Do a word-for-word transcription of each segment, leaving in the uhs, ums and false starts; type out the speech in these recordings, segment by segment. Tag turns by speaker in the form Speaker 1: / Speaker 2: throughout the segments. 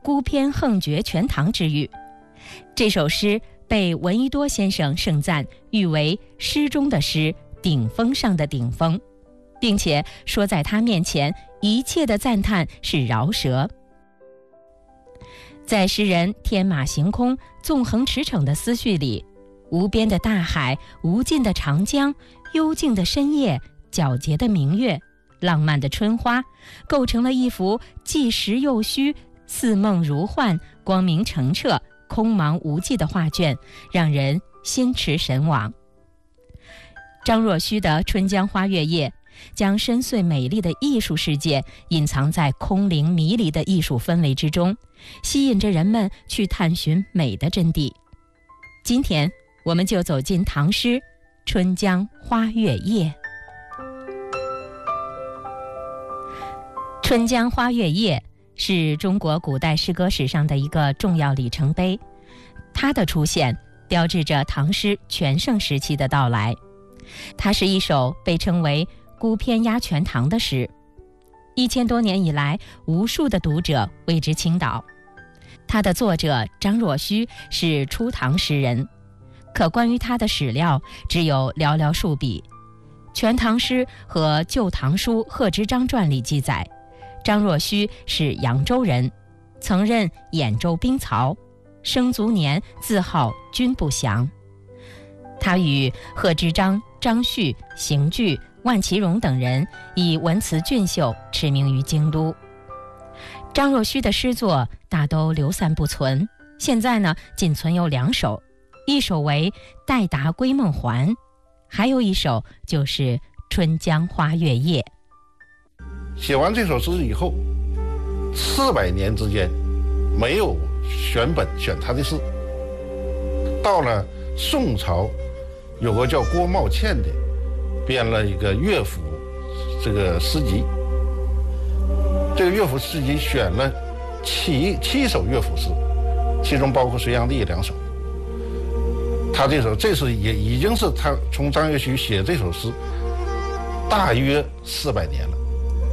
Speaker 1: 孤篇横绝全唐之语。这首诗被闻一多先生盛赞，誉为诗中的诗，顶峰上的顶峰，并且说在他面前一切的赞叹是饶舌。在诗人天马行空、纵横驰骋的思绪里，无边的大海，无尽的长江，幽静的深夜，皎洁的明月，浪漫的春花，构成了一幅既实又虚、似梦如幻、光明澄澈、空茫无际的画卷，让人心驰神往。张若虚的《春江花月夜》将深邃美丽的艺术世界隐藏在空灵迷离的艺术氛围之中，吸引着人们去探寻美的真谛。今天我们就走进唐诗《春江花月夜》。《春江花月夜》是中国古代诗歌史上的一个重要里程碑，它的出现标志着唐诗全盛时期的到来。它是一首被称为孤篇压全唐的诗，一千多年以来，无数的读者为之倾倒。它的作者张若虚是初唐诗人，可关于他的史料只有寥寥数笔。《全唐诗》和《旧唐书·贺知章传》里记载，张若虚是扬州人，曾任兖州兵曹，生卒年自号君不详。他与贺知章、张旭、邢具、万其荣等人以文辞俊秀驰名于京都。张若虚的诗作大都流散不存，现在呢仅存有两首，一首为《待答归梦还》，还有一首就是《春江花月夜》。
Speaker 2: 写完这首诗以后，四百年之间没有选本选他的诗。到了宋朝，有个叫郭茂倩的编了一个乐府这个诗集，这个乐府诗集选了七七首乐府诗，其中包括隋炀帝两首。他这首这是也已经是他从张若虚写这首诗大约四百年了。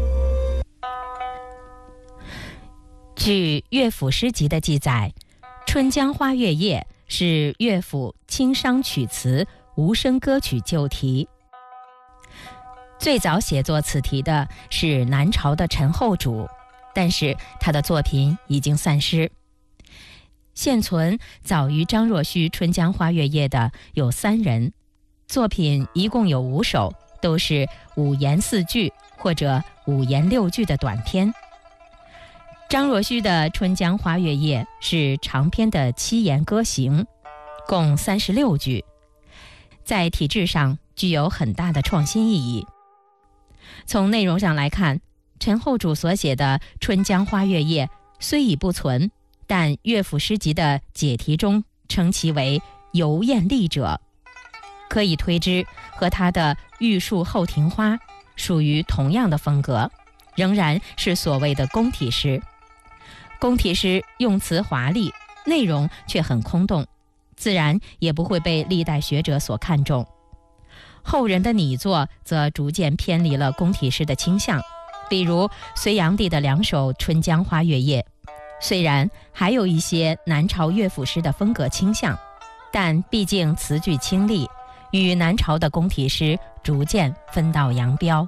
Speaker 1: 据乐府诗集的记载，《春江花月夜》是乐府清商曲词无声歌曲旧题。最早写作此题的是南朝的陈后主，但是他的作品已经散失。现存早于张若虚《春江花月夜》的有三人，作品一共有五首，都是五言四句或者五言六句的短篇。张若虚的《春江花月夜》是长篇的七言歌行，共三十六句，在体制上具有很大的创新意义。从内容上来看，陈后主所写的《春江花月夜》虽已不存，但乐府诗集的解题中称其为游艳丽者，可以推知和他的《玉树后庭花》属于同样的风格，仍然是所谓的宫体诗。宫体诗用词华丽，内容却很空洞，自然也不会被历代学者所看重。后人的拟作则逐渐偏离了宫体诗的倾向，比如隋炀帝的两首《春江花月夜》，虽然还有一些南朝乐府诗的风格倾向，但毕竟词句清丽，与南朝的宫体诗逐渐分道扬镳。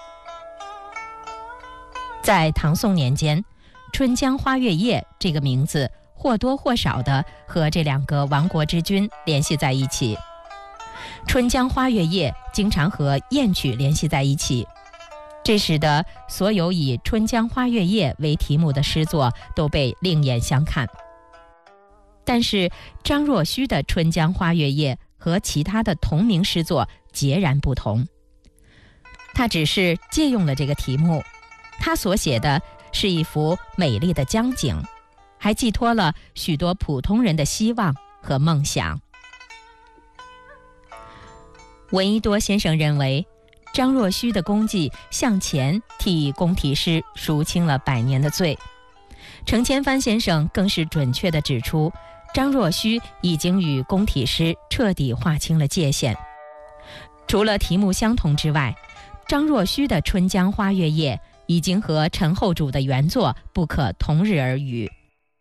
Speaker 1: 在唐宋年间，春江花月夜这个名字或多或少地和这两个亡国之君联系在一起。春江花月夜经常和艳曲联系在一起，这使得所有以春江花月夜为题目的诗作都被另眼相看。但是张若虚的春江花月夜和其他的同名诗作截然不同，他只是借用了这个题目，他所写的是一幅美丽的江景，还寄托了许多普通人的希望和梦想。闻一多先生认为，张若虚的功绩向前替宫体诗赎清了百年的罪。程千帆先生更是准确地指出，张若虚已经与宫体诗彻底划清了界限。除了题目相同之外，张若虚的《春江花月夜》已经和陈后主的原作不可同日而语。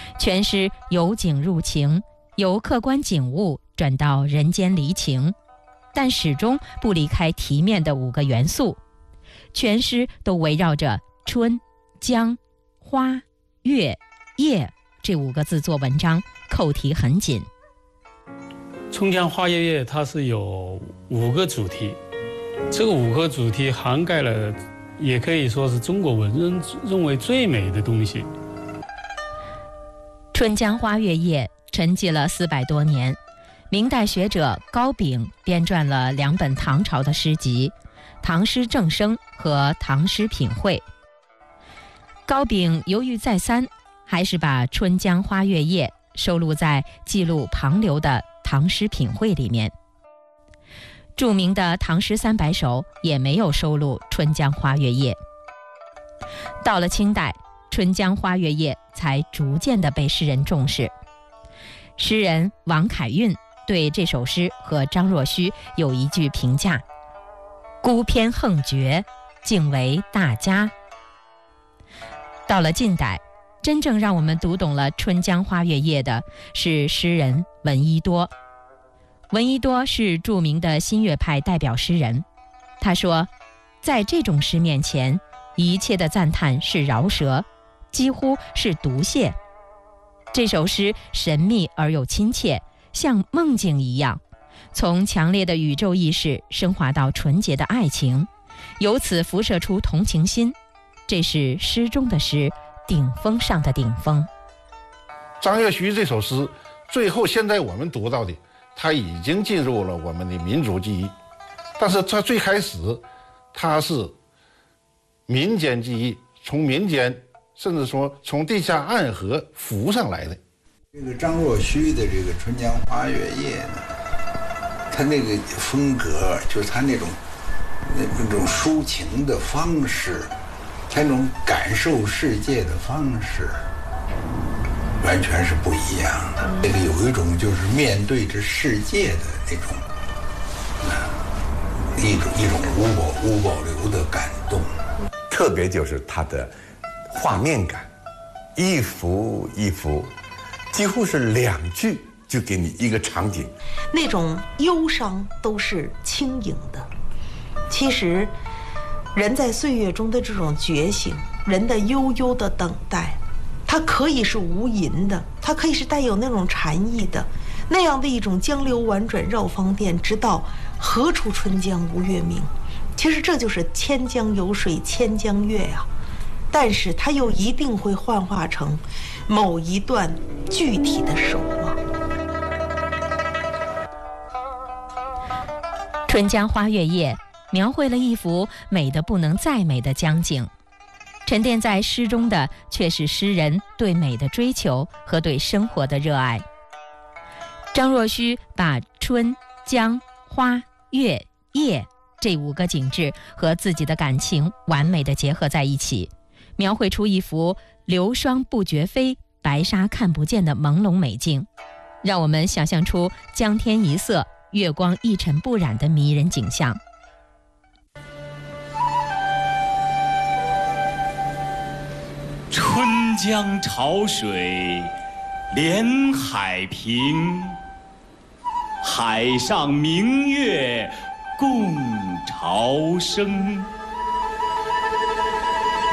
Speaker 1: 全诗由景入情，由客观景物转到人间离情，但始终不离开题面的五个元素。全诗都围绕着春、江、花、月、夜这五个字做文章，扣题很紧。
Speaker 3: 春江花月夜它是有五个主题，这个五个主题涵盖了，也可以说是中国文人认为最美的东西。
Speaker 1: 春江花月夜沉寂了四百多年，明代学者高秉编撰了两本唐朝的诗集《唐诗正声》和《唐诗品汇》。高秉犹豫再三，还是把春江花月夜收录在记录旁流的《唐诗品汇》里面。著名的唐诗三百首也没有收录春江花月夜。到了清代，春江花月夜才逐渐地被诗人重视。诗人王凯运对这首诗和张若虚有一句评价：孤篇横绝，竟为大家。到了近代，真正让我们读懂了春江花月夜的是诗人闻一多。闻一多是著名的新月派代表诗人，他说，在这种诗面前，一切的赞叹是饶舌，几乎是毒泻。这首诗神秘而又亲切，像梦境一样，从强烈的宇宙意识升华到纯洁的爱情，由此辐射出同情心。这是诗中的诗，顶峰上的顶峰。
Speaker 2: 张若虚这首诗，最后现在我们读到的，它已经进入了我们的民族记忆，但是它最开始，它是民间记忆，从民间甚至说从地下暗河浮上来的。
Speaker 4: 这个张若虚的这个《春江花月夜》呢，他那个风格，就是他那种那那种抒情的方式，他那种感受世界的方式，完全是不一样的。这个有一种就是面对着世界的那种，呃、一种一种无保无保留的感动。
Speaker 5: 特别就是它的画面感，一幅一幅，几乎是两句就给你一个场景。
Speaker 6: 那种忧伤都是轻盈的。其实，人在岁月中的这种觉醒，人的悠悠的等待，它可以是无垠的，它可以是带有那种禅意的，那样的一种江流婉转绕芳甸，直到何处春江无月明。其实这就是千江有水千江月呀、啊，但是它又一定会幻化成某一段具体的守望。
Speaker 1: 春江花月夜描绘了一幅美得不能再美的江景，沉淀在诗中的却是诗人对美的追求和对生活的热爱。张若虚把春、江、花、月、夜这五个景致和自己的感情完美地结合在一起，描绘出一幅流霜不觉飞，白纱看不见的朦胧美境，让我们想象出江天一色，月光一尘不染的迷人景象。
Speaker 7: 春江潮水连海平，海上明月共潮生。